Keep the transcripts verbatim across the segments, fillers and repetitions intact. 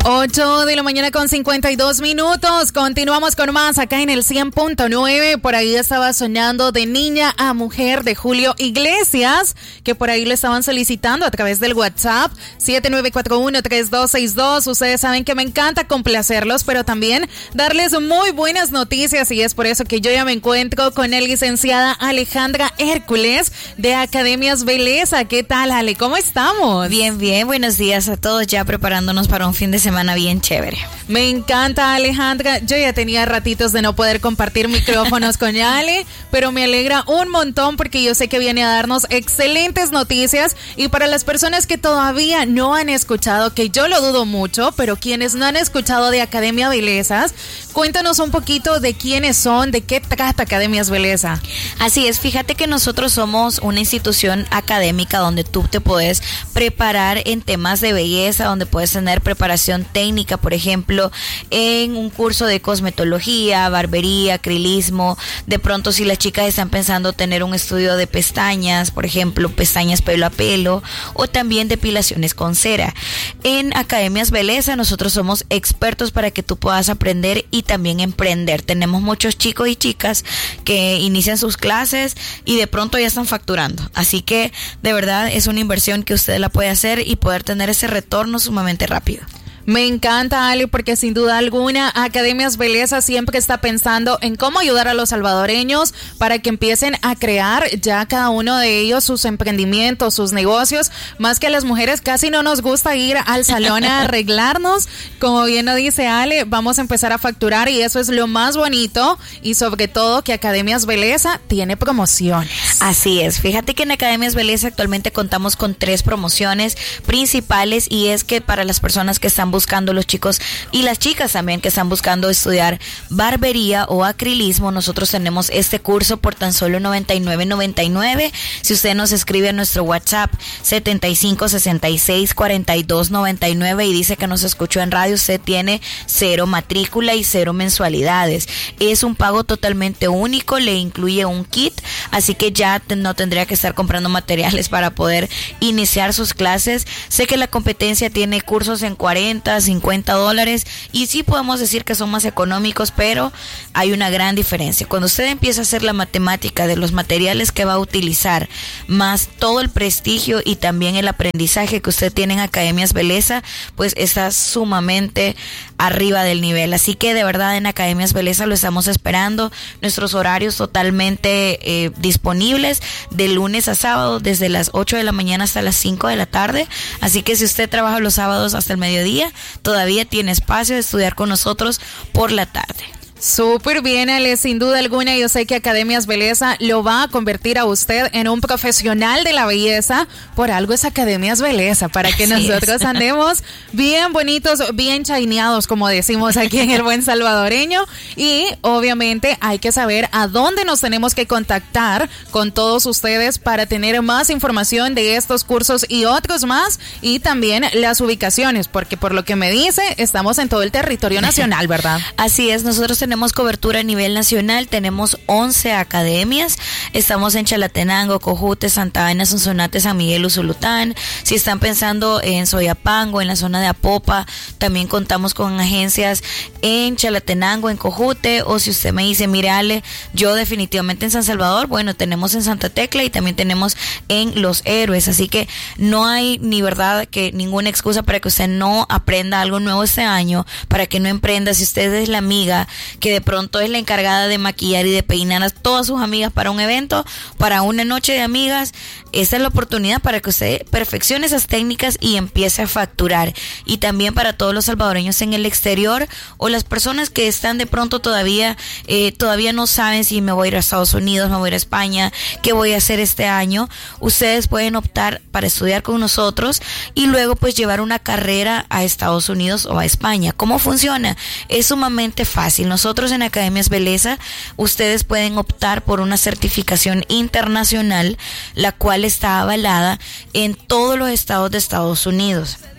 ocho de la mañana con cincuenta y dos minutos. Continuamos con más acá en el cien punto nueve. Por ahí estaba sonando De Niña a Mujer de Julio Iglesias, que por ahí le estaban solicitando a través del WhatsApp siete nueve cuatro uno, tres dos seis dos. Ustedes saben que me encanta complacerlos, pero también darles muy buenas noticias, y es por eso que yo ya me encuentro con la licenciada Alejandra Hércules de Academias Beleza. ¿Qué tal, Ale? ¿Cómo estamos? Bien, bien. Buenos días a todos, ya preparándonos para un fin de semana semana bien chévere. Me encanta, Alejandra. Yo ya tenía ratitos de no poder compartir micrófonos con Ale, pero me alegra un montón porque yo sé que viene a darnos excelentes noticias. Y para las personas que todavía no han escuchado, que yo lo dudo mucho, pero quienes no han escuchado de Academia Belezas, cuéntanos un poquito de quiénes son, de qué trata Academias Beleza. Así es, fíjate que nosotros somos una institución académica donde tú te puedes preparar en temas de belleza, donde puedes tener preparación técnica, por ejemplo, en un curso de cosmetología, barbería, acrilismo. De pronto, si las chicas están pensando tener un estudio de pestañas, por ejemplo, pestañas pelo a pelo, o también depilaciones con cera. En Academias Beleza nosotros somos expertos para que tú puedas aprender y también emprender. Tenemos muchos chicos y chicas que inician sus clases y de pronto ya están facturando. Así que de verdad es una inversión que usted la puede hacer y poder tener ese retorno sumamente rápido. Me encanta, Ale, porque sin duda alguna Academias Beleza siempre está pensando en cómo ayudar a los salvadoreños para que empiecen a crear ya cada uno de ellos sus emprendimientos, sus negocios. Más que a las mujeres casi no nos gusta ir al salón a arreglarnos. Como bien lo dice Ale, vamos a empezar a facturar y eso es lo más bonito, y sobre todo que Academias Beleza tiene promociones. Así es, fíjate que en Academias Beleza actualmente contamos con tres promociones principales, y es que para las personas que están buscando, los chicos y las chicas también que están buscando estudiar barbería o acrilismo, nosotros tenemos este curso por tan solo noventa y nueve noventa y nueve. Si usted nos escribe a nuestro WhatsApp setenta y cinco sesenta y seis cuarenta y dos noventa y nueve y dice que nos escuchó en radio, usted tiene cero matrícula y cero mensualidades. Es un pago totalmente único, le incluye un kit, así que ya te, no tendría que estar comprando materiales para poder iniciar sus clases. Sé que la competencia tiene cursos en cuarenta, cincuenta dólares, y sí podemos decir que son más económicos, pero hay una gran diferencia. Cuando usted empieza a hacer la matemática de los materiales que va a utilizar, más todo el prestigio y también el aprendizaje que usted tiene en Academias Beleza, pues está sumamente arriba del nivel. Así que de verdad en Academias Beleza lo estamos esperando. Nuestros horarios totalmente eh, disponibles de lunes a sábado, desde las ocho de la mañana hasta las cinco de la tarde. Así que si usted trabaja los sábados hasta el mediodía, todavía tiene espacio de estudiar con nosotros por la tarde. Súper bien, Ale, sin duda alguna. Yo sé que Academias Beleza lo va a convertir a usted en un profesional de la belleza. Por algo es Academias Beleza, para que Así nosotros es. andemos bien bonitos, bien chaineados, como decimos aquí en el buen salvadoreño. Y obviamente hay que saber a dónde nos tenemos que contactar con todos ustedes para tener más información de estos cursos y otros más, y también las ubicaciones, porque por lo que me dice, estamos en todo el territorio nacional, ¿verdad? Así es, nosotros tenemos Tenemos cobertura a nivel nacional, tenemos once academias, estamos en Chalatenango, Cojute, Santa Ana, Sonsonate, San Miguel, Usulután. Si están pensando en Soyapango, en la zona de Apopa, también contamos con agencias en Chalatenango, en Cojute, o si usted me dice, mire Ale, yo definitivamente en San Salvador, bueno, tenemos en Santa Tecla y también tenemos en Los Héroes, así que no hay ni verdad que ninguna excusa para que usted no aprenda algo nuevo este año, para que no emprenda. Si usted es la amiga que de pronto es la encargada de maquillar y de peinar a todas sus amigas para un evento, para una noche de amigas, esta es la oportunidad para que usted perfeccione esas técnicas y empiece a facturar. Y también para todos los salvadoreños en el exterior, o las personas que están de pronto todavía eh, todavía no saben si me voy a ir a Estados Unidos, me voy a ir a España, qué voy a hacer este año. Ustedes pueden optar para estudiar con nosotros y luego pues llevar una carrera a Estados Unidos o a España. ¿Cómo funciona? Es sumamente fácil. Nosotros en Academias Beleza, ustedes pueden optar por una certificación internacional, la cual está avalada en todos los estados de Estados Unidos.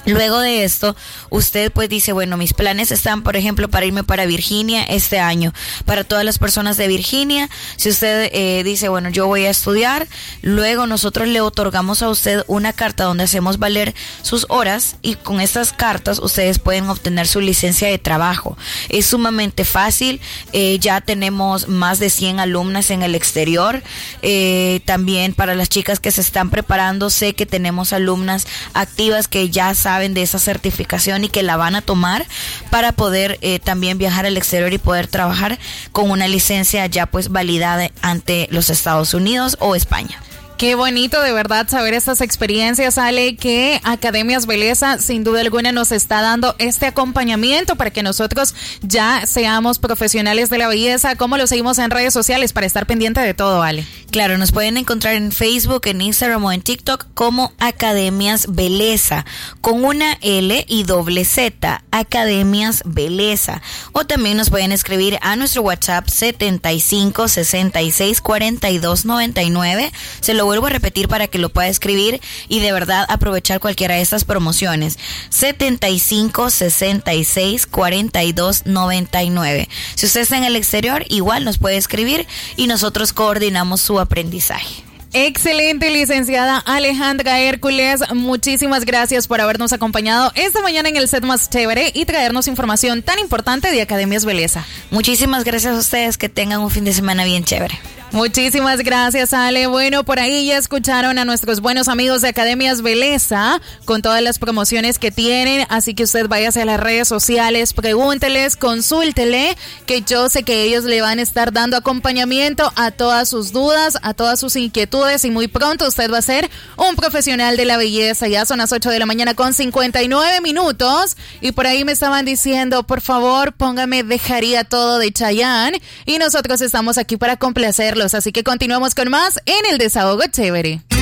Luego de esto, usted pues dice, bueno, mis planes están, por ejemplo, para irme para Virginia este año. Para todas las personas de Virginia, si usted eh, dice, bueno, yo voy a estudiar, luego nosotros le otorgamos a usted una carta donde hacemos valer sus horas y con estas cartas ustedes pueden obtener su licencia de trabajo. Es sumamente fácil, eh, ya tenemos más de cien alumnas en el exterior. Eh, también para las chicas que se están preparando, sé que tenemos alumnas activas que ya saben de esa certificación y que la van a tomar para poder eh, también viajar al exterior y poder trabajar con una licencia ya pues validada ante los Estados Unidos o España. Qué bonito de verdad saber estas experiencias, Ale, que Academias Beleza sin duda alguna nos está dando este acompañamiento para que nosotros ya seamos profesionales de la belleza. ¿Cómo lo seguimos en redes sociales para estar pendiente de todo, Ale? Claro, nos pueden encontrar en Facebook, en Instagram o en TikTok como Academias Beleza, con una L y doble Z, Academias Beleza. O también nos pueden escribir a nuestro WhatsApp setenta y cinco, sesenta y seis, cuarenta y dos, noventa y nueve. Se lo vuelvo a repetir para que lo pueda escribir y de verdad aprovechar cualquiera de estas promociones. setenta y cinco, sesenta y seis, cuarenta y dos, noventa y nueve. Si usted está en el exterior, igual nos puede escribir y nosotros coordinamos su aprendizaje. Excelente, licenciada Alejandra Hércules, muchísimas gracias por habernos acompañado esta mañana en el set más chévere y traernos información tan importante de Academias Beleza. Muchísimas gracias a ustedes, que tengan un fin de semana bien chévere. Muchísimas gracias, Ale. Bueno, por ahí ya escucharon a nuestros buenos amigos de Academias Beleza con todas las promociones que tienen, así que usted váyase a las redes sociales, pregúnteles, consúltele, que yo sé que ellos le van a estar dando acompañamiento a todas sus dudas, a todas sus inquietudes y muy pronto usted va a ser un profesional de la belleza. Ya son las ocho de la mañana con cincuenta y nueve minutos y por ahí me estaban diciendo, por favor, póngame Dejaría Todo de Chayanne y nosotros estamos aquí para complacer. Así que continuamos con más en el Desahogo Chévere.